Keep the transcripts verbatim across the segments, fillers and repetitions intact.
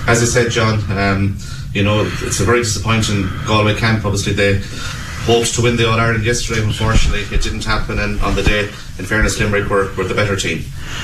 as I said, John, um, you know, it's a very disappointing Galway camp. Obviously, they hoped to win the All-Ireland yesterday. Unfortunately, it didn't happen, and on the day, in fairness, Limerick were, were the better team.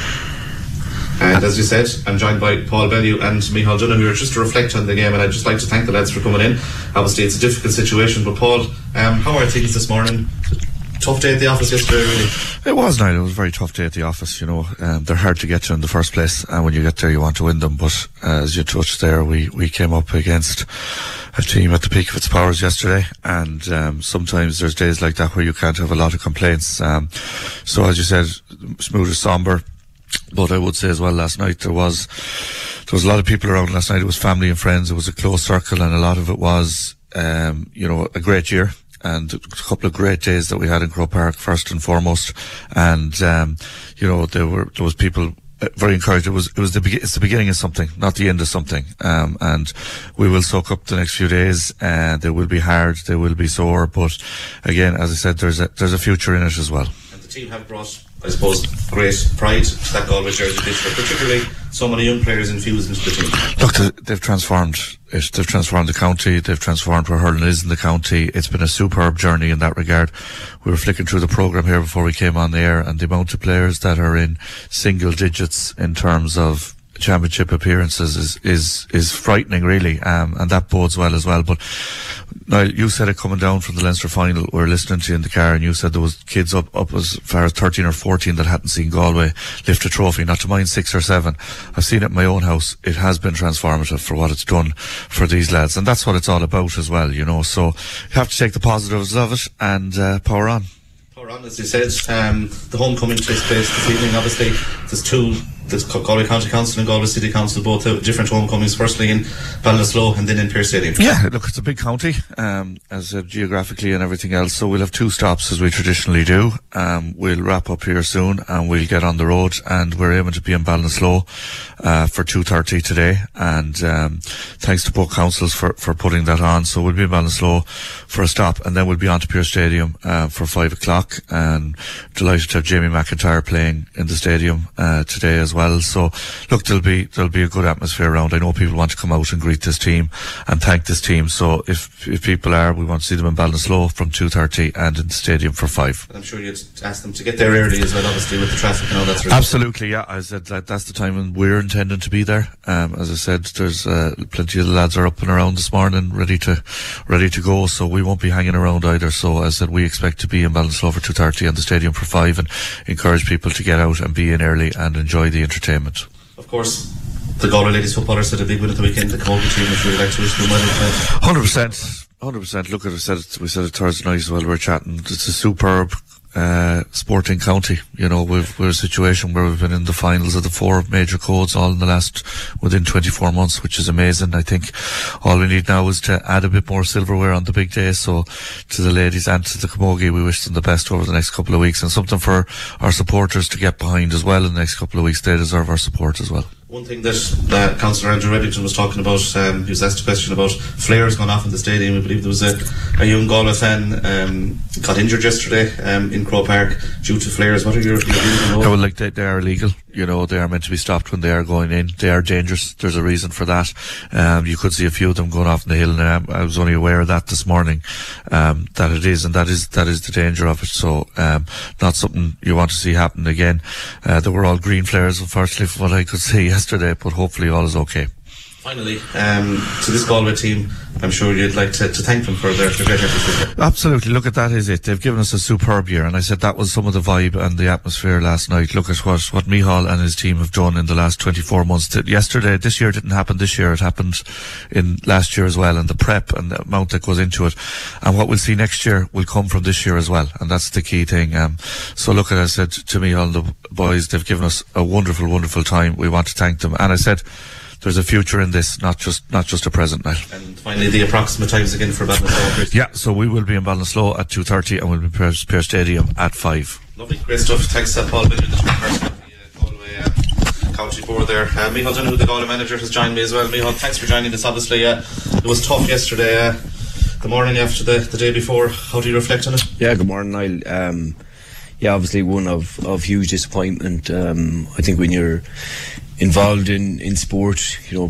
And as you said, I'm joined by Paul Bellew and Micheál Dunham here just to reflect on the game, and I'd just like to thank the lads for coming in. Obviously, it's a difficult situation, but Paul, um, how are things this morning? Tough day at the office yesterday, really. It was, Niall. It was a very tough day at the office. You know, um, they're hard to get to in the first place, and when you get there, you want to win them. But uh, as you touched there, we we came up against a team at the peak of its powers yesterday, and um, sometimes there's days like that where you can't have a lot of complaints. Um, so, as you said, smooth as sombre. But I would say as well, last night there was there was a lot of people around last night. It was family and friends. It was a close circle, and a lot of it was, um, you know, a great year. And a couple of great days that we had in Croke Park, first and foremost. And, um, you know, there were, there was people very encouraged. It was, it was the, be- it's the beginning of something, not the end of something. Um, and we will soak up the next few days, and they will be hard, they will be sore. But again, as I said, there's a, there's a future in it as well. And the team have brought, I suppose, great pride to that Galway jersey this year, particularly so many young players infused into the team. Look, they've transformed it. They've transformed the county. They've transformed where hurling is in the county. It's been a superb journey in that regard. We were flicking through the programme here before we came on the air, and the amount of players that are in single digits in terms of championship appearances is is is frightening, really, um, and that bodes well as well. But now, you said it coming down from the Leinster final. We were listening to you in the car, and you said there was kids up up as far as thirteen or fourteen that hadn't seen Galway lift a trophy. Not to mind six or seven. I've seen it in my own house. It has been transformative for what it's done for these lads, and that's what it's all about as well, you know. So you have to take the positives of it and uh, power on. Power on, as you said. Um, the homecoming takes place this evening. Obviously, there's two. There's Galway County Council and Galway City Council, both have different homecomings, firstly in Ballinasloe and then in Pearse Stadium. Yeah, look, it's a big county, um, as uh, geographically and everything else, so we'll have two stops as we traditionally do. Um, we'll wrap up here soon and we'll get on the road, and we're aiming to be in Ballinasloe uh, for two thirty today, and um, thanks to both councils for, for putting that on. So we'll be in Ballinasloe for a stop, and then we'll be on to Pearse Stadium uh, for five o'clock, and delighted to have Jamie McIntyre playing in the stadium uh, today as well. So look, there'll be there'll be a good atmosphere around. I know people want to come out and greet this team and thank this team, so if if people are, we want to see them in Ballinasloe from two thirty and in the stadium for five. And I'm sure you'd ask them to get there early as well, obviously, with the traffic and all that sort of Absolutely, yeah. I said that that's the time when we're intending to be there. Um, as I said, there's uh, plenty of the lads are up and around this morning, ready to ready to go, so we won't be hanging around either. So as I said, we expect to be in Ballinasloe for two thirty and the stadium for five, and encourage people to get out and be in early and enjoy the entertainment. Of course, the Galway ladies footballers had a big win at the weekend. The Camogie team, if you would like to wish them well. one hundred percent. one hundred percent. Look, at I said it, we said it Thursday night as well. We were chatting. It's a superb uh, sporting county. You know, we've, we're in a situation where we've been in the finals of the four major codes all in the last, within twenty-four months, which is amazing. I think all we need now is to add a bit more silverware on the big day. So to the ladies and to the Camogie, we wish them the best over the next couple of weeks, and something for our supporters to get behind as well in the next couple of weeks. They deserve our support as well. One thing that uh, Councillor Andrew Reddington was talking about, um, he was asked a question about flares going off in the stadium. I believe there was a, a young Galway fan um, got injured yesterday um, in Croke Park due to flares. What are your views? Yeah, well, like they, they are illegal. You know, they are meant to be stopped when they are going in. They are dangerous. There's a reason for that. Um, you could see a few of them going off in the hill, and um, I was only aware of that this morning, um, that it is, and that is that is the danger of it. So, um, not something you want to see happen again. Uh, they were all green flares, unfortunately, from what I could see yesterday, but hopefully all is okay. Finally, um, to this Galway team, I'm sure you'd like to, to thank them for their, their great efforts. Absolutely. Look, at that is it. They've given us a superb year, and I said that was some of the vibe and the atmosphere last night. Look at what, what Micheál and his team have done in the last twenty-four months. Yesterday, this year didn't happen this year. It happened in last year as well, and the prep and the amount that goes into it. And what we'll see next year will come from this year as well, and that's the key thing. Um, so look, at I said to Micheál, the boys, they've given us a wonderful, wonderful time. We want to thank them. And I said, there's a future in this, not just not just a present now. And finally, the approximate times again for Ballinasloe. Yeah, so we will be in Ballinasloe at two thirty, and we'll be in Pearse, Pearse Stadium at five. Lovely, great stuff. Thanks to Paul Bellew, the chairperson of the uh, Galway uh, County Board there. Uh, Micheál Dunham, the Galway manager, has joined me as well. Micheál, thanks for joining us. Obviously, uh, it was tough yesterday, uh, the morning after the, the day before. How do you reflect on it? Yeah, good morning, Niall. Um, yeah, obviously one of, of huge disappointment. Um, I think when you're involved in, in sport, you know,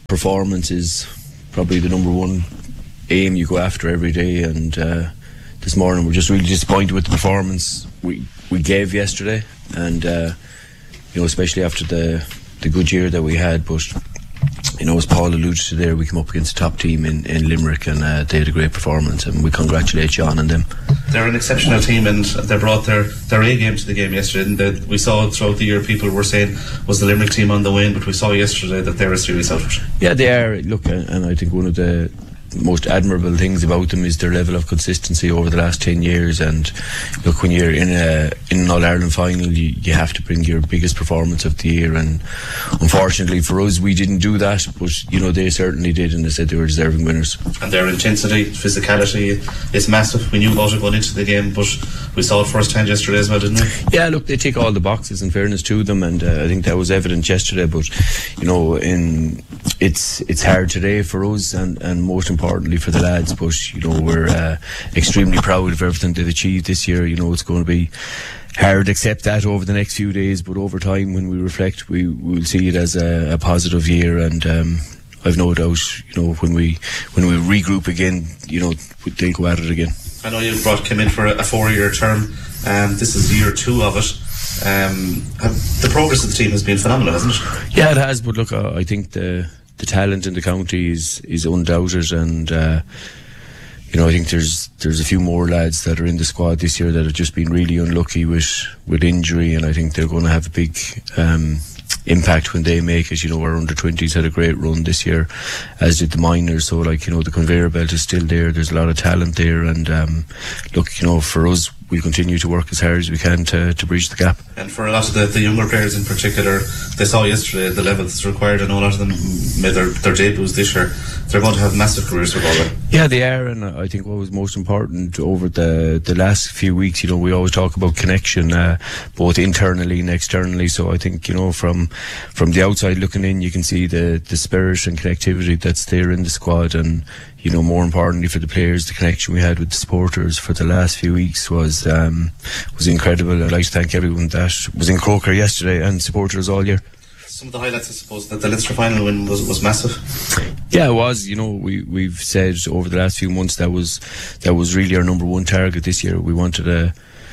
performance is probably the number one aim you go after every day, and uh, this morning we're just really disappointed with the performance we we gave yesterday, and uh, you know, especially after the the good year that we had. But you know, as Paul alluded to there, we came up against a top team in, in Limerick, and uh, they had a great performance, and we congratulate John and them. They're an exceptional team, and they brought their, their A game to the game yesterday. And they, we saw throughout the year people were saying was the Limerick team on the wane, but we saw yesterday that they're a serious outfit. Yeah, they are. Look, and I think one of the most admirable things about them is their level of consistency over the last ten years. And look, when you're in a in an All-Ireland final, you, you have to bring your biggest performance of the year, and unfortunately for us we didn't do that, but you know, they certainly did, and they said they were deserving winners. And their intensity, physicality is massive. We knew about it going into the game, but we saw it first hand yesterday as well, didn't we? Yeah, look, they tick all the boxes in fairness to them, and uh, I think that was evident yesterday. But you know, in it's it's hard today for us, and, and most importantly for the lads, but you know, we're uh, extremely proud of everything they've achieved this year. You know, it's going to be hard to accept that over the next few days, but over time, when we reflect, we will see it as a, a positive year, and um, I've no doubt, you know, when we when we regroup again, you know, they'll go at it again. I know you brought Kim in for a four-year term, and um, this is year two of it. Um, have, the progress of the team has been phenomenal, hasn't it? Yeah, it has. But look, uh, I think the the talent in the county is is undoubted, and uh, you know, I think there's there's a few more lads that are in the squad this year that have just been really unlucky with with injury, and I think they're going to have a big um, impact when they make it. You know, our under twenties had a great run this year, as did the minors. So, like, you know, the conveyor belt is still there. There's a lot of talent there, and um, look, you know, for us, we'll continue to work as hard as we can to, to bridge the gap. And for a lot of the, the younger players in particular, they saw yesterday the level that's required. I know a lot of them made their, their debuts this year. They're going to have massive careers for Galway. Yeah, they are, and I think what was most important over the, the last few weeks, you know, we always talk about connection, uh, both internally and externally. So I think, you know, from from the outside looking in, you can see the, the spirit and connectivity that's there in the squad, and you know, more importantly for the players, the connection we had with the supporters for the last few weeks was um, was incredible. I'd like to thank everyone that was in Croker yesterday and supporters all year. Some of the highlights, I suppose, that the Leinster final win was, was massive. Yeah, it was. You know, we we've said over the last few months that was that was really our number one target this year. We wanted to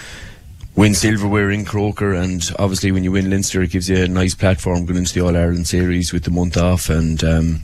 win silverware in Croker, and obviously when you win Leinster, it gives you a nice platform going into the All-Ireland series with the month off, and um,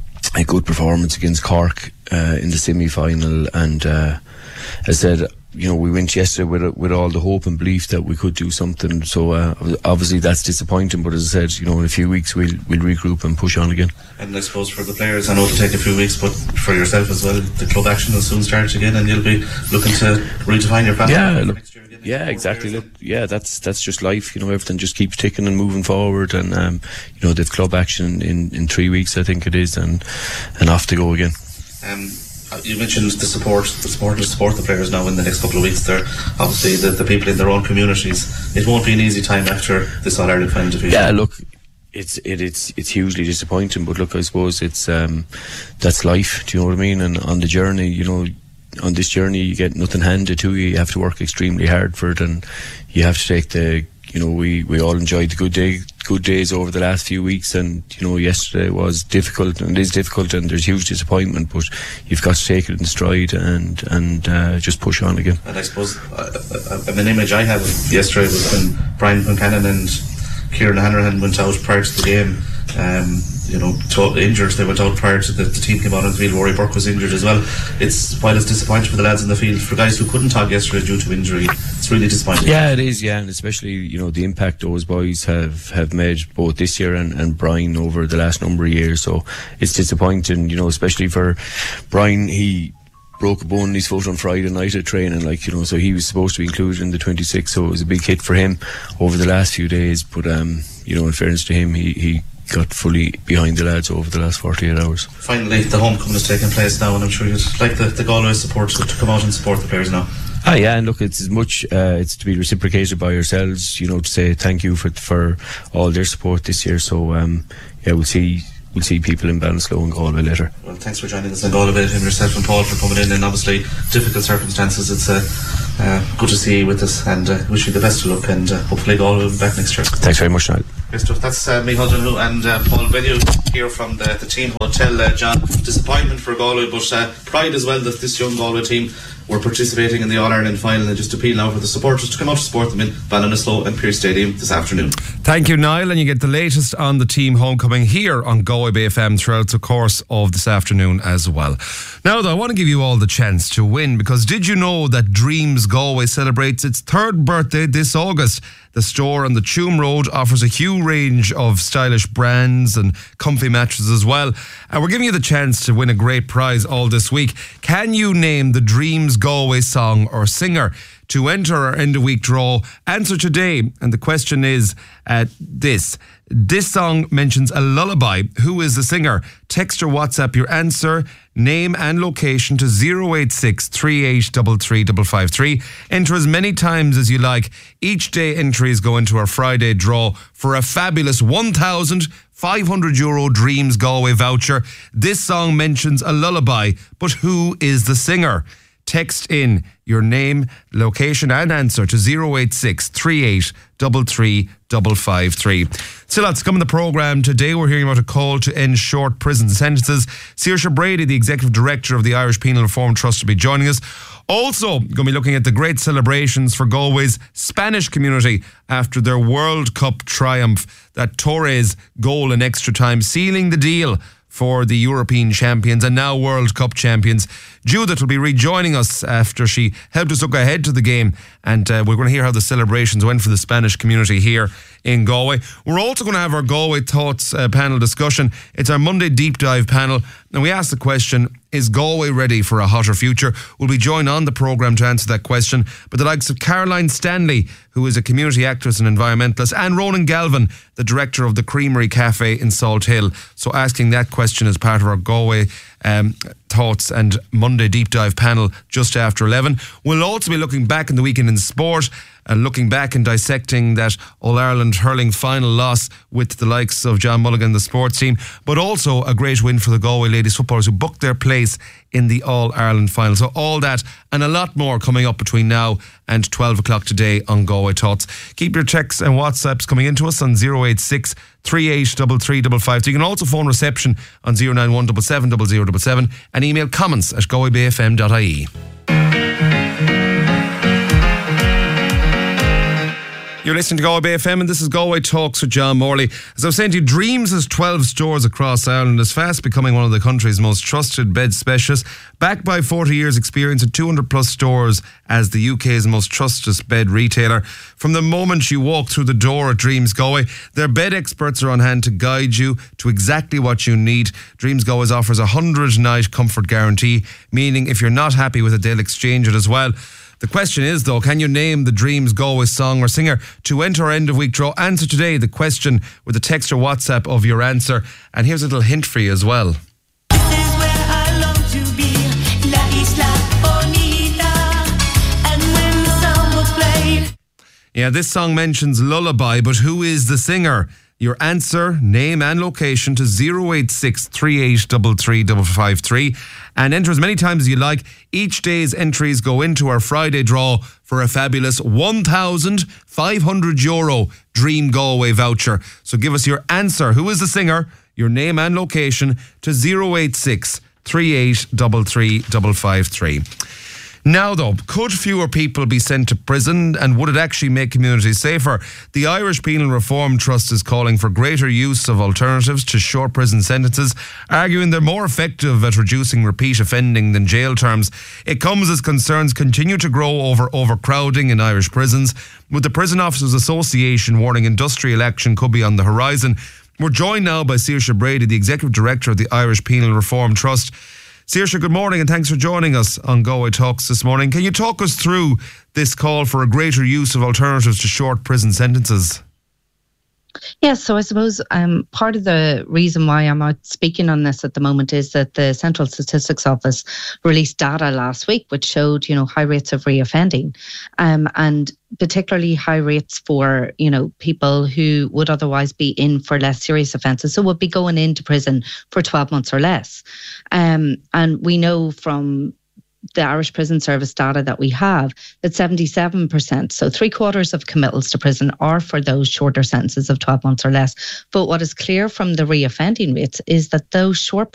a good performance against Cork uh, in the semi-final. And uh, as I said, you know, we went yesterday with with all the hope and belief that we could do something. So uh, obviously that's disappointing, but as I said, you know, in a few weeks we'll we'll regroup and push on again. And I suppose for the players, I know it'll take a few weeks, but for yourself as well, the club action will soon start again, and you'll be looking to redefine your plan. Yeah, look, yeah, exactly. Look, yeah, that's that's just life. You know, everything just keeps ticking and moving forward, and um, you know, they've club action in, in three weeks, I think it is, and and off to go again. Um, you mentioned the support, the supporters support the players now in the next couple of weeks. They're obviously the, the people in their own communities. It won't be an easy time after this All-Ireland final defeat. Yeah, look, it's it, it's it's hugely disappointing, but look, I suppose it's um, that's life. Do you know what I mean? And on the journey, you know, on this journey, you get nothing handed to you. You have to work extremely hard for it, and you have to take the. You know, we, we all enjoyed the good day, good days over the last few weeks, and you know, yesterday was difficult, and it is difficult, and there's huge disappointment. But you've got to take it in stride and and uh, just push on again. And I suppose uh, uh, an image I have of yesterday was when Brian Concannon and Kieran Hanrahan went out prior to the game. Um, you know, to, injured. They went out prior to the, the team came out on the field. Rory Burke was injured as well. It's while it's disappointing for the lads in the field, for guys who couldn't talk yesterday due to injury, it's really disappointing. Yeah, it is. Yeah, and especially, you know, the impact those boys have, have made both this year and, and Brian over the last number of years. So it's disappointing, you know, especially for Brian. He broke a bone in his foot on Friday night at training, like, you know, so he was supposed to be included in the twenty-six, so it was a big hit for him over the last few days. But um, you know, in fairness to him, he, he got fully behind the lads over the last forty-eight hours. Finally, the homecoming is taking place now, and I'm sure you'd like the, the Galway support to, to come out and support the players now. Ah, yeah, and look, it's as much uh, it's to be reciprocated by yourselves, you know, to say thank you for for all their support this year. So um, yeah, we'll see we'll see people in Ballinasloe and Galway later. Well, thanks for joining us in Galway, and yourself and Paul for coming in in obviously difficult circumstances. It's a, uh, good to see you with us, and uh, wish you the best of luck, and uh, hopefully Galway will be back next year. Thanks very much, Niall. Great stuff. That's uh, Micheál Donoghue and uh, Paul Bellew here from the, the team hotel. Uh, John, disappointment for Galway, but uh, pride as well that this young Galway team were participating in the All-Ireland final, and just appeal now for the supporters to come out to support them in Ballinasloe and Pearse Stadium this afternoon. Thank you, Niall, and you get the latest on the team homecoming here on Galway Bay F M throughout the course of this afternoon as well. Now though, I want to give you all the chance to win, because did you know that Dreams Galway celebrates its third birthday this August? The store on the Tuam Road offers a huge range of stylish brands and comfy mattresses as well. And we're giving you the chance to win a great prize all this week. Can you name the Dreams Galway song or singer? To enter our end of week draw, answer today. And the question is uh, this. This song mentions a lullaby. Who is the singer? Text or WhatsApp your answer, name and location to zero eight six, three eight three three five five three. Enter as many times as you like. Each day entries go into our Friday draw for a fabulous one thousand five hundred euro Dreams Galway voucher. This song mentions a lullaby, but who is the singer? Text in your name, location and answer to zero eight six, three eight three three five five three. Still lots to come in the programme. Today we're hearing about a call to end short prison sentences. Saoirse Brady, the Executive Director of the Irish Penal Reform Trust, will be joining us. Also going to be looking at the great celebrations for Galway's Spanish community after their World Cup triumph. That Torres goal in extra time sealing the deal for the European champions and now World Cup champions. Judith will be rejoining us after she helped us look ahead to the game, and uh, we're going to hear how the celebrations went for the Spanish community here in Galway. We're also going to have our Galway Thoughts uh, panel discussion. It's our Monday deep dive panel, and we asked the question, is Galway ready for a hotter future? We'll be joined on the programme to answer that question by the likes of Caroline Stanley, who is a community activist and environmentalist, and Ronan Galvin, the director of the Creamery Cafe in Salt Hill. So asking that question as part of our Galway um, Thoughts and Monday deep dive panel just after eleven. We'll also be looking back in the weekend in sport and looking back and dissecting that All-Ireland hurling final loss with the likes of John Mulligan, the sports team, but also a great win for the Galway ladies footballers who booked their place in the All-Ireland final. So all that and a lot more coming up between now and twelve o'clock today on Galway Thoughts. Keep your texts and WhatsApps coming into us on zero eight six, three eight three three five five. So you can also phone reception on zero nine one seven seven zero zero seven seven and email comments at galway bay f m dot i e. You're listening to Galway Bay F M, and this is Galway Talks with John Morley. As I was saying to you, Dreams has twelve stores across Ireland, is fast becoming one of the country's most trusted bed specialists, backed by forty years experience and two hundred plus stores as the U K's most trusted bed retailer. From the moment you walk through the door at Dreams Galway, their bed experts are on hand to guide you to exactly what you need. Dreams Galway offers a hundred night comfort guarantee, meaning if you're not happy with it, they'll exchange it as well. The question is, though, can you name the Dreams Galway song or singer? To enter our end of week draw, answer today the question with a text or WhatsApp of your answer. And here's a little hint for you as well. This is where I long to be, La Isla Bonita. And when the song was played. Yeah, this song mentions lullaby, but who is the singer? Your answer, name and location to zero eight six, three eight three three five five three and enter as many times as you like. Each day's entries go into our Friday draw for a fabulous one thousand five hundred euro Dream Galway voucher. So give us your answer. Who is the singer? Your name and location to zero eight six, three eight three three five five three. Now though, could fewer people be sent to prison, and would it actually make communities safer? The Irish Penal Reform Trust is calling for greater use of alternatives to short prison sentences, arguing they're more effective at reducing repeat offending than jail terms. It comes as concerns continue to grow over overcrowding in Irish prisons, with the Prison Officers Association warning industrial action could be on the horizon. We're joined now by Saoirse Brady, the Executive Director of the Irish Penal Reform Trust. Saoirse, good morning and thanks for joining us on Galway Talks this morning. Can you talk us through this call for a greater use of alternatives to short prison sentences? Yes, so I suppose um, part of the reason why I'm out speaking on this at the moment is that the Central Statistics Office released data last week which showed, you know, high rates of reoffending, um, and particularly high rates for, you know, people who would otherwise be in for less serious offences, so would be going into prison for twelve months or less. Um, and we know from the Irish Prison Service data that we have, that seventy-seven percent, so three quarters of committals to prison, are for those shorter sentences of twelve months or less. But what is clear from the reoffending rates is that those short